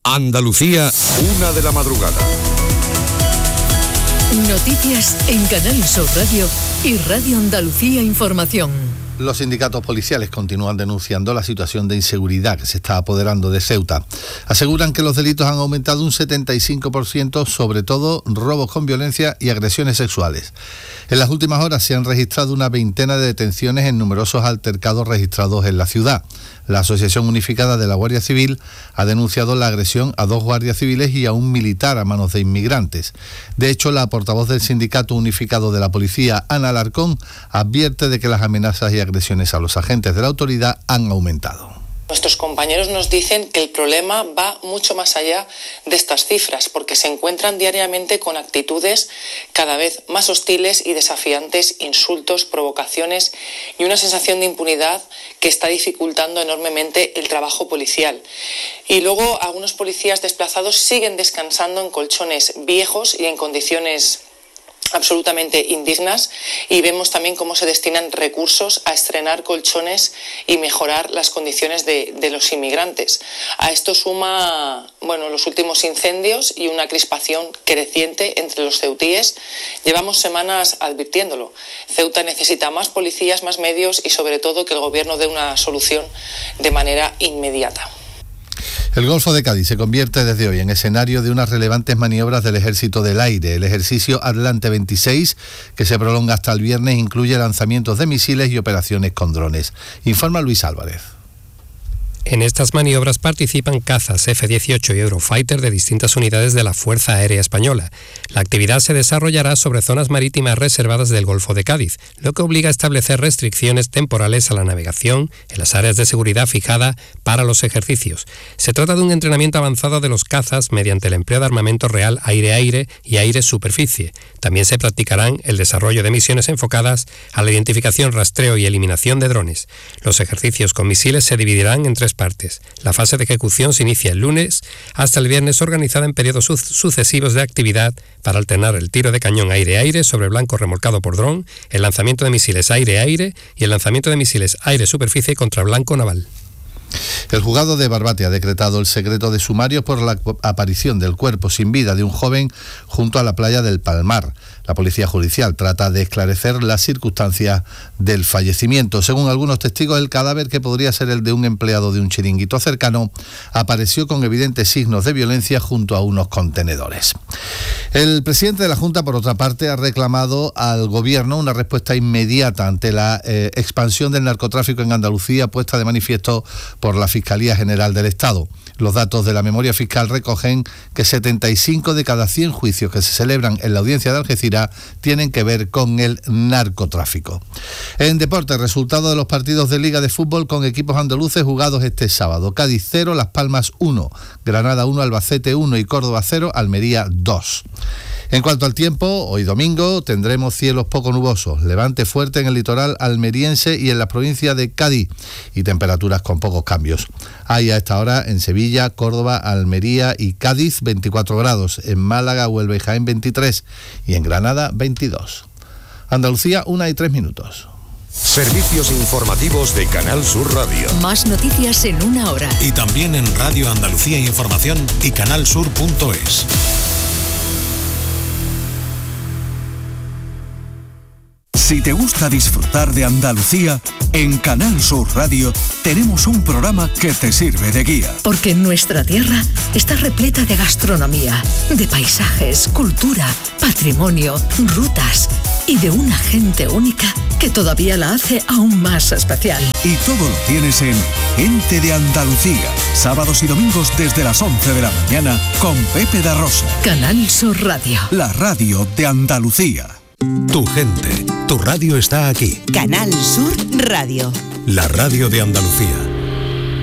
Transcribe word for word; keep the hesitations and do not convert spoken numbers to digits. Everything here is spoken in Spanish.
Andalucía, una de la madrugada. Noticias en Canal Sur Radio y Radio Andalucía Información. Los sindicatos policiales continúan denunciando la situación de inseguridad que se está apoderando de Ceuta. Aseguran que los delitos han aumentado un setenta y cinco por ciento, sobre todo robos con violencia y agresiones sexuales. En las últimas horas se han registrado una veintena de detenciones en numerosos altercados registrados en la ciudad. La Asociación Unificada de la Guardia Civil ha denunciado la agresión a dos guardias civiles y a un militar a manos de inmigrantes. De hecho, la portavoz del Sindicato Unificado de la Policía, Ana Alarcón, advierte de que las amenazas y agresiones a los agentes de la autoridad han aumentado. Nuestros compañeros nos dicen que el problema va mucho más allá de estas cifras, porque se encuentran diariamente con actitudes cada vez más hostiles y desafiantes, insultos, provocaciones y una sensación de impunidad que está dificultando enormemente el trabajo policial. Y luego algunos policías desplazados siguen descansando en colchones viejos y en condiciones absolutamente indignas, y vemos también cómo se destinan recursos a estrenar colchones y mejorar las condiciones de, de los inmigrantes. A esto suma, bueno, los últimos incendios y una crispación creciente entre los ceutíes. Llevamos semanas advirtiéndolo. Ceuta necesita más policías, más medios y sobre todo que el gobierno dé una solución de manera inmediata. El Golfo de Cádiz se convierte desde hoy en escenario de unas relevantes maniobras del Ejército del Aire. El ejercicio Atlante veintiséis, que se prolonga hasta el viernes, incluye lanzamientos de misiles y operaciones con drones. Informa Luis Álvarez. En estas maniobras participan cazas F dieciocho y Eurofighter de distintas unidades de la Fuerza Aérea Española. La actividad se desarrollará sobre zonas marítimas reservadas del Golfo de Cádiz, lo que obliga a establecer restricciones temporales a la navegación en las áreas de seguridad fijada para los ejercicios. Se trata de un entrenamiento avanzado de los cazas mediante el empleo de armamento real aire-aire y aire-superficie. También se practicarán el desarrollo de misiones enfocadas a la identificación, rastreo y eliminación de drones. Los ejercicios con misiles se dividirán en tres partes. La fase de ejecución se inicia el lunes hasta el viernes, organizada en periodos su- sucesivos de actividad para alternar el tiro de cañón aire-aire sobre blanco remolcado por dron, el lanzamiento de misiles aire-aire y el lanzamiento de misiles aire-superficie contra blanco naval. El juzgado de Barbate ha decretado el secreto de sumario por la aparición del cuerpo sin vida de un joven junto a la playa del Palmar. La policía judicial trata de esclarecer las circunstancias del fallecimiento. Según algunos testigos, el cadáver, que podría ser el de un empleado de un chiringuito cercano, apareció con evidentes signos de violencia junto a unos contenedores. El presidente de la Junta, por otra parte, ha reclamado al Gobierno una respuesta inmediata ante la eh, expansión del narcotráfico en Andalucía, puesta de manifiesto por la Fiscalía General del Estado. Los datos de la memoria fiscal recogen que setenta y cinco de cada cien juicios que se celebran en la audiencia de Algeciras tienen que ver con el narcotráfico. En deporte, resultado de los partidos de Liga de Fútbol con equipos andaluces jugados este sábado. Cádiz cero, Las Palmas uno, Granada uno, Albacete uno y Córdoba cero, Almería dos. En cuanto al tiempo, hoy domingo tendremos cielos poco nubosos, levante fuerte en el litoral almeriense y en la provincia de Cádiz, y temperaturas con pocos cambios. Hay a esta hora en Sevilla, Córdoba, Almería y Cádiz veinticuatro grados, en Málaga, Huelva y Jaén veintitrés y en Granada veintidós. Andalucía, una y tres minutos. Servicios informativos de Canal Sur Radio. Más noticias en una hora. Y también en Radio Andalucía Información y canalsur punto es. Si te gusta disfrutar de Andalucía, en Canal Sur Radio tenemos un programa que te sirve de guía. Porque nuestra tierra está repleta de gastronomía, de paisajes, cultura, patrimonio, rutas y de una gente única que todavía la hace aún más especial. Y todo lo tienes en Gente de Andalucía, sábados y domingos desde las once de la mañana con Pepe da Rosa. Canal Sur Radio. La radio de Andalucía. Tu gente, tu radio está aquí. Canal Sur Radio. La radio de Andalucía.